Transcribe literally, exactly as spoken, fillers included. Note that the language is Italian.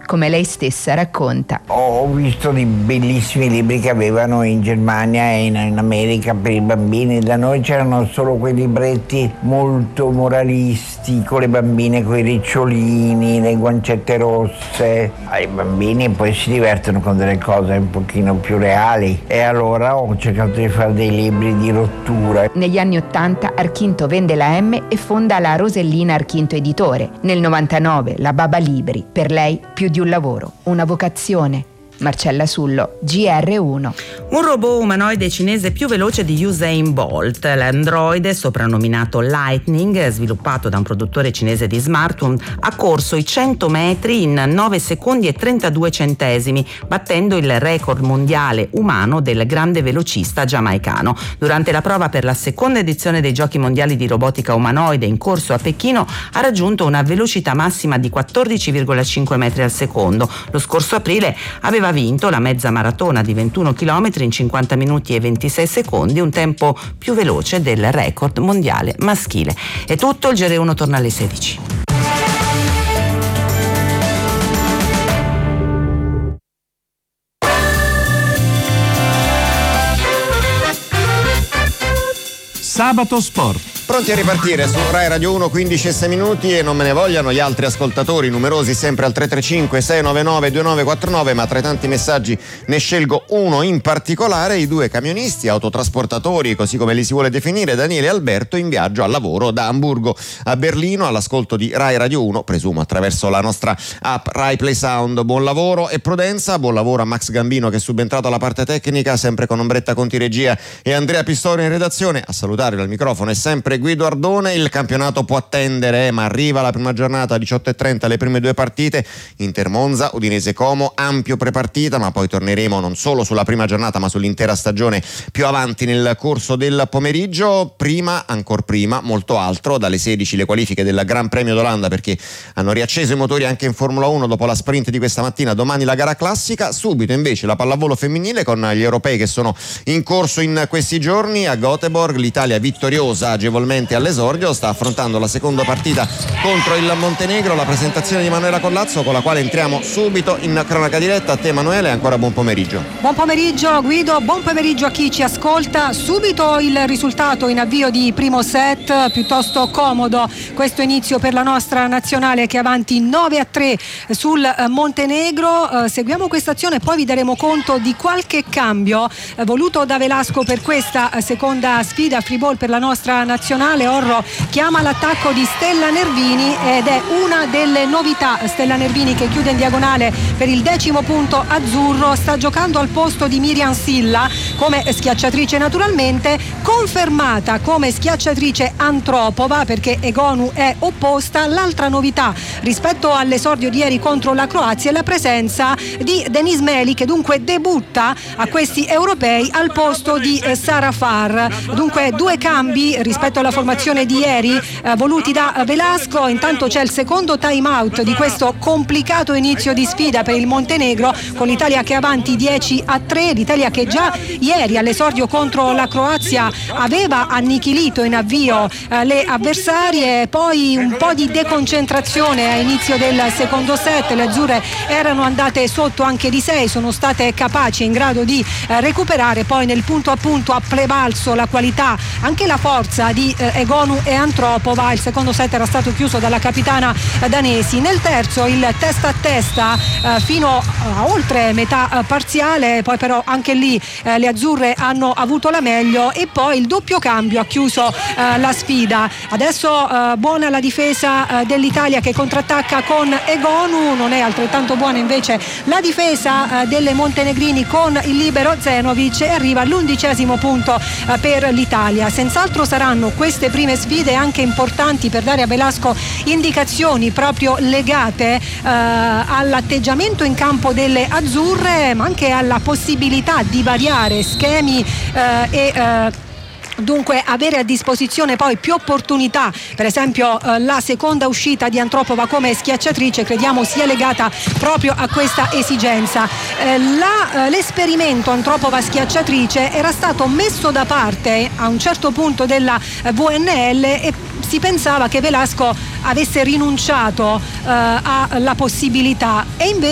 come lei stessa racconta. Ho visto dei bellissimi libri che avevano in Germania e in, in America per i bambini. Da noi c'erano solo quei libretti molto moralisti, con le bambine con i ricciolini, le guancette rosse. I bambini poi si divertono con delle cose un pochino più reali, e allora ho cercato di fare dei libri di rottura. Negli anni ottanta Archinto vende la M e fonda la Rosellina Archinto Editore. Nel novantanove la Baba Libri, per lei più di un lavoro, una vocazione. Marcella Sullo, G R uno. Un robot umanoide cinese più veloce di Usain Bolt, l'androide soprannominato Lightning, sviluppato da un produttore cinese di smartphone, ha corso i cento metri in nove secondi e trentadue centesimi, battendo il record mondiale umano del grande velocista giamaicano. Durante la prova per la seconda edizione dei Giochi mondiali di robotica umanoide in corso a Pechino, ha raggiunto una velocità massima di quattordici virgola cinque metri al secondo. Lo scorso aprile aveva vinto la mezza maratona di ventuno chilometri in cinquanta minuti e ventisei secondi, un tempo più veloce del record mondiale maschile. È tutto, il G R uno torna alle sedici. Sabato Sport. Pronti a ripartire su Rai Radio uno, quindici e sei minuti, e non me ne vogliano gli altri ascoltatori numerosi, sempre al tre tre cinque sei nove nove due nove quattro nove, ma tra i tanti messaggi ne scelgo uno in particolare: i due camionisti, autotrasportatori, così come li si vuole definire, Daniele e Alberto, in viaggio al lavoro da Amburgo a Berlino, all'ascolto di Rai Radio uno, presumo attraverso la nostra app Rai Play Sound. Buon lavoro e prudenza, buon lavoro a Max Gambino che è subentrato alla parte tecnica, sempre con Ombretta Conti regia e Andrea Pistori in redazione. A salutare dal microfono è sempre Guido Ardone. Il campionato può attendere, ma arriva la prima giornata, diciotto e trenta, le prime due partite: Inter Monza, Udinese Como, ampio prepartita, ma poi torneremo non solo sulla prima giornata ma sull'intera stagione più avanti nel corso del pomeriggio. Prima, ancor prima, molto altro, dalle sedici le qualifiche del Gran Premio d'Olanda, perché hanno riacceso i motori anche in Formula uno dopo la sprint di questa mattina. Domani la gara classica, subito invece la pallavolo femminile con gli europei che sono in corso in questi giorni. A Göteborg l'Italia vittoriosa agevolmente all'esordio sta affrontando la seconda partita contro il Montenegro. La presentazione di Manuela Collazzo, con la quale entriamo subito in cronaca diretta. A te Emanuele, ancora buon pomeriggio. Buon pomeriggio Guido, buon pomeriggio a chi ci ascolta. Subito il risultato in avvio di primo set, piuttosto comodo questo inizio per la nostra nazionale che è avanti nove a tre sul Montenegro. Eh, seguiamo questa azione e poi vi daremo conto di qualche cambio eh, voluto da Velasco per questa eh, seconda sfida free ball per la nostra nazionale. Orro chiama l'attacco di Stella Nervini ed è una delle novità. Stella Nervini che chiude in diagonale per il decimo punto azzurro, sta giocando al posto di Miriam Silla come schiacciatrice, naturalmente confermata come schiacciatrice Antropova perché Egonu è opposta. L'altra novità rispetto all'esordio di ieri contro la Croazia è la presenza di Denise Meli, che dunque debutta a questi europei al posto di Sara Farr. Dunque due cambi rispetto alla formazione di ieri eh, voluti da Velasco. Intanto c'è il secondo time out di questo complicato inizio di sfida per il Montenegro, con l'Italia che è avanti dieci a tre. L'Italia che già ieri all'esordio contro la Croazia aveva annichilito in avvio eh, le avversarie. Poi un po' di deconcentrazione a inizio del secondo set, le azzurre erano andate sotto anche di sei, sono state capaci in grado di eh, recuperare. Poi nel punto a punto ha prevalso la qualità, anche la forza di eh, Egonu e Antropova. Il secondo set era stato chiuso dalla capitana eh, danesi. Nel terzo il testa a testa eh, fino a oltre metà eh, parziale, poi però anche lì eh, le azzurre hanno avuto la meglio, e poi il doppio cambio ha chiuso eh, la sfida. Adesso eh, buona la difesa eh, dell'Italia che contrattacca con Egonu, non è altrettanto buona invece la difesa eh, delle montenegrini con il libero Zenovic, e arriva all'undicesimo punto eh, per l'Italia. Senz'altro saranno queste prime sfide anche importanti per dare a Velasco indicazioni proprio legate eh, all'atteggiamento in campo delle azzurre, ma anche alla possibilità di variare schemi eh, e eh, dunque avere a disposizione poi più opportunità. Per esempio eh, la seconda uscita di Antropova come schiacciatrice crediamo sia legata proprio a questa esigenza. Eh, la, eh, l'esperimento Antropova schiacciatrice era stato messo da parte a un certo punto della eh, V N L, e si pensava che Velasco avesse rinunciato eh, alla possibilità, e invece